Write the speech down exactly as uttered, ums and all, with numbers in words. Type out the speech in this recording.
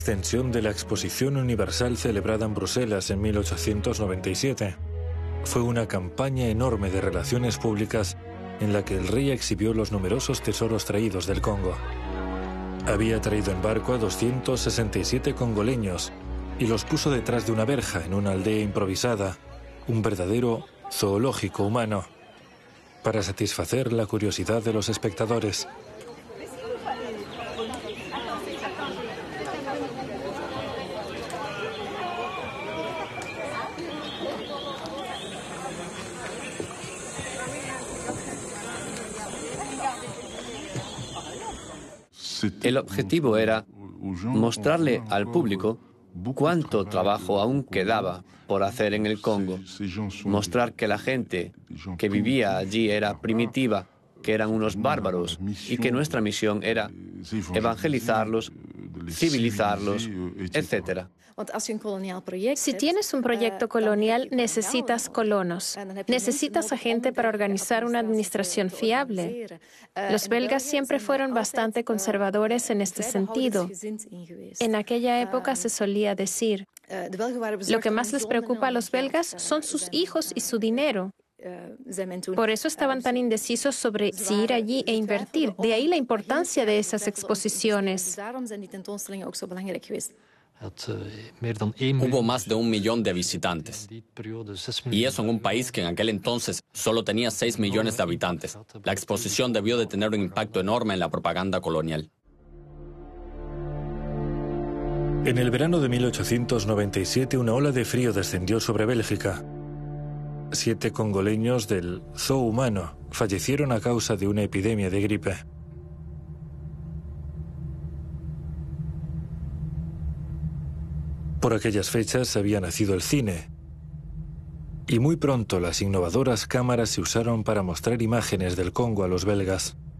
Extensión de la Exposición Universal celebrada en Bruselas en mil ochocientos noventa y siete. Fue una campaña enorme de relaciones públicas en la que el rey exhibió los numerosos tesoros traídos del Congo. Había traído en barco a doscientos sesenta y siete congoleños y los puso detrás de una verja en una aldea improvisada, un verdadero zoológico humano, para satisfacer la curiosidad de los espectadores. El objetivo era mostrarle al público cuánto trabajo aún quedaba por hacer en el Congo, mostrar que la gente que vivía allí era primitiva, que eran unos bárbaros y que nuestra misión era evangelizarlos, civilizarlos, etcétera. Si tienes un proyecto colonial, necesitas colonos. Necesitas a gente para organizar una administración fiable. Los belgas siempre fueron bastante conservadores en este sentido. En aquella época se solía decir, lo que más les preocupa a los belgas son sus hijos y su dinero. Por eso estaban tan indecisos sobre si ir allí e invertir. De ahí la importancia de esas exposiciones. Hubo más de un millón de visitantes. Y eso en un país que en aquel entonces solo tenía seis millones de habitantes. La exposición debió de tener un impacto enorme en la propaganda colonial. En el verano de mil ochocientos noventa y siete, una ola de frío descendió sobre Bélgica. Siete congoleños del zoo humano fallecieron a causa de una epidemia de gripe. Por aquellas fechas había nacido el cine, y muy pronto las innovadoras cámaras se usaron para mostrar imágenes del Congo a los belgas.